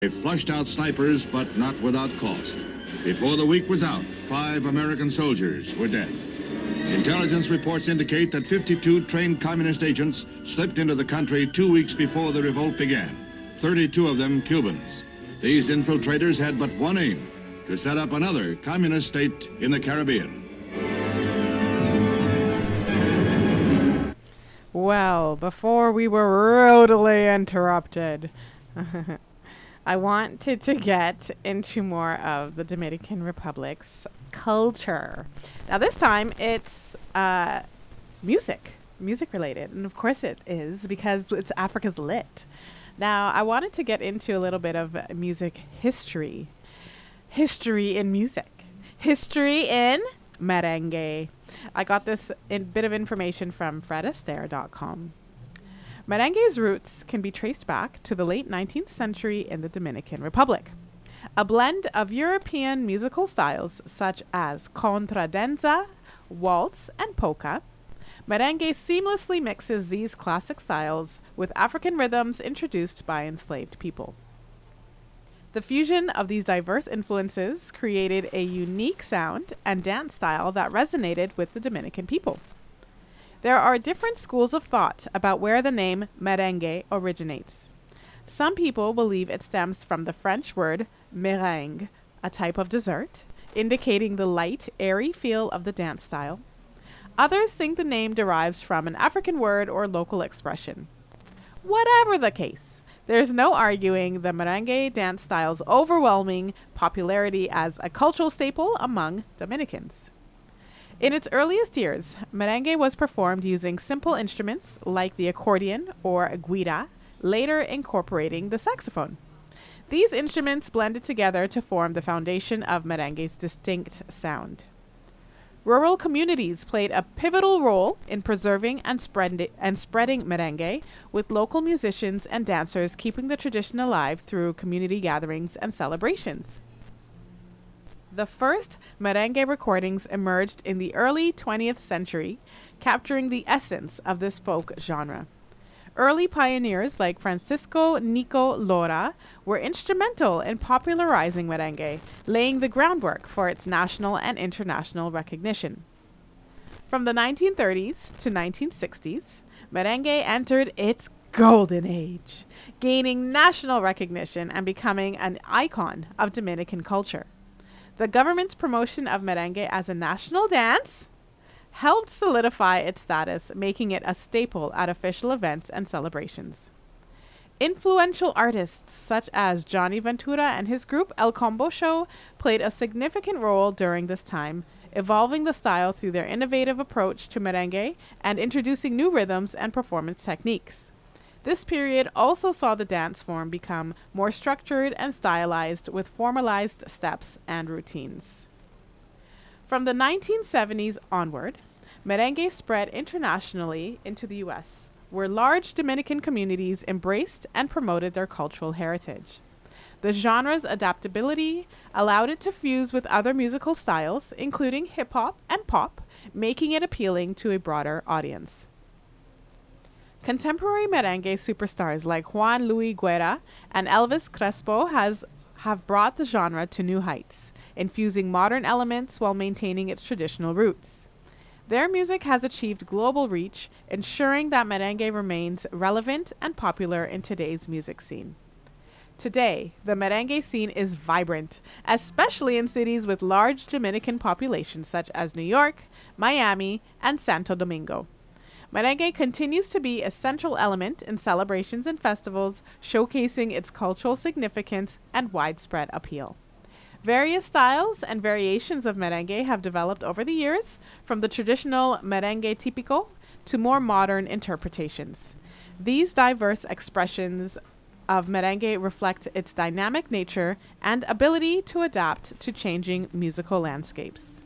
They flushed out snipers, but not without cost. Before the week was out, 5 American soldiers were dead. Intelligence reports indicate that 52 trained communist agents slipped into the country 2 weeks before the revolt began, 32 of them Cubans. These infiltrators had but one aim, to set up another communist state in the Caribbean. Well, before we were rudely interrupted, I wanted to get into more of the Dominican Republic's culture. Now, this time it's music related. And of course it is, because it's Africa's lit. Now, I wanted to get into a little bit of music history. History in music. History in merengue. I got this bit of information from FredAstaire.com. Merengue's roots can be traced back to the late 19th century in the Dominican Republic. A blend of European musical styles such as contradanza, waltz, and polka, merengue seamlessly mixes these classic styles with African rhythms introduced by enslaved people. The fusion of these diverse influences created a unique sound and dance style that resonated with the Dominican people. There are different schools of thought about where the name merengue originates. Some people believe it stems from the French word meringue, a type of dessert, indicating the light, airy feel of the dance style. Others think the name derives from an African word or local expression. Whatever the case, there's no arguing the merengue dance style's overwhelming popularity as a cultural staple among Dominicans. In its earliest years, merengue was performed using simple instruments like the accordion or guira, later incorporating the saxophone. These instruments blended together to form the foundation of merengue's distinct sound. Rural communities played a pivotal role in preserving and spreading merengue, with local musicians and dancers keeping the tradition alive through community gatherings and celebrations. The first merengue recordings emerged in the early 20th century, capturing the essence of this folk genre. Early pioneers like Francisco Nico Lora were instrumental in popularizing merengue, laying the groundwork for its national and international recognition. From the 1930s to 1960s, merengue entered its golden age, gaining national recognition and becoming an icon of Dominican culture. The government's promotion of merengue as a national dance helped solidify its status, making it a staple at official events and celebrations. Influential artists such as Johnny Ventura and his group El Combo Show played a significant role during this time, evolving the style through their innovative approach to merengue and introducing new rhythms and performance techniques. This period also saw the dance form become more structured and stylized with formalized steps and routines. From the 1970s onward, merengue spread internationally into the U.S., where large Dominican communities embraced and promoted their cultural heritage. The genre's adaptability allowed it to fuse with other musical styles, including hip-hop and pop, making it appealing to a broader audience. Contemporary merengue superstars like Juan Luis Guerra and Elvis Crespo have brought the genre to new heights, infusing modern elements while maintaining its traditional roots. Their music has achieved global reach, ensuring that merengue remains relevant and popular in today's music scene. Today, the merengue scene is vibrant, especially in cities with large Dominican populations such as New York, Miami, and Santo Domingo. Merengue continues to be a central element in celebrations and festivals, showcasing its cultural significance and widespread appeal. Various styles and variations of merengue have developed over the years, from the traditional merengue típico to more modern interpretations. These diverse expressions of merengue reflect its dynamic nature and ability to adapt to changing musical landscapes.